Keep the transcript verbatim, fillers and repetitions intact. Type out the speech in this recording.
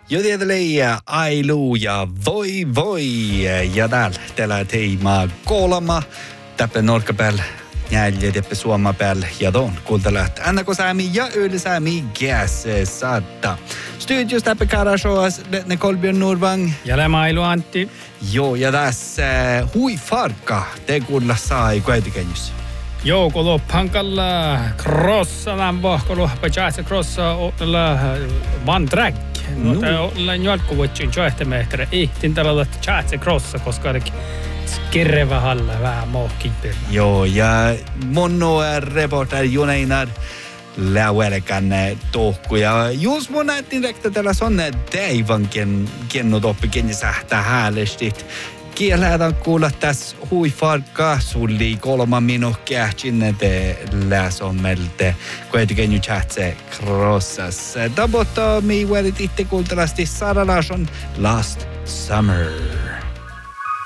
Jo tietysti ja ailu ja voi voi ja täällä tällä teemaa kolma täppä norkkapäällä jäljellä täppä suomma päällä ja ton kuuntelat Annako Säämi ja Yli Säämi Gäse saattaa. Studios täppä Karashoas ne Kolbjörn Nordvang. Ja Mailu Antti. Joo ja tässä hui farka te kuulla sai kuitenkin. Joo, kun loppankalla crossanan vahkolu pajaisa crossa olla one track. Mutta olla jatkuvuutin johtamahtera ihtin tällä chatse crossa koska oli kirrevä halla vähän mohkiper. Joo ja monno reporter Juneinar läuelkan tohku ja just mun näytin rekta tällä sonne teivankin kennut oppikin sähtää häälestit. Kieläätän kuulla tässä hui farkka sulli kolma minuuttia sinne te läsommelte. Kuitenkin nyt chatse crossas. Tabottaa mi välit itse kuultelasti Sara Larsson Last Summer.